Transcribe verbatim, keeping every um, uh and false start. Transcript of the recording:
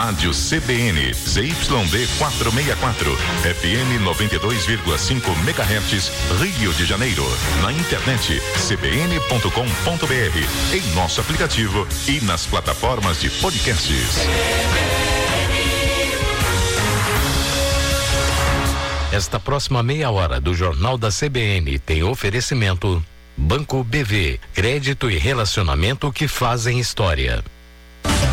Rádio C B N, Z Y D quatrocentos e sessenta e quatro, F M noventa e dois vírgula cinco megahertz, Rio de Janeiro. Na internet, c b n ponto com ponto b r, em nosso aplicativo e nas plataformas de podcasts. Esta próxima meia hora do Jornal da C B N tem oferecimento Banco B V, crédito e relacionamento que fazem história.